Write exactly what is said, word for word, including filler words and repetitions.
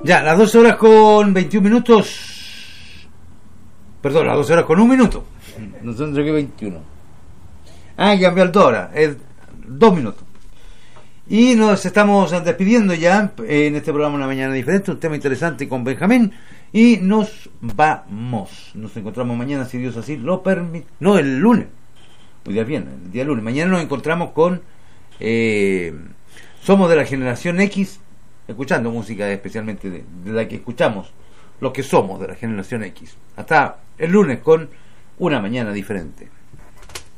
Ya, las doce horas con veintiún minutos. Perdón, las doce horas con un minuto. No sé entre qué veintiuno. Ah, cambió el hora. Es dos minutos. Y nos estamos despidiendo ya en este programa Una Mañana Diferente. Un tema interesante con Benjamín. Y nos vamos. Nos encontramos mañana, si Dios así lo permite. No, el lunes. Hoy día bien, el día lunes. Mañana nos encontramos con eh, Somos de la Generación X, escuchando música especialmente de, de la que escuchamos, los que somos de la Generación X. Hasta el lunes con Una Mañana Diferente.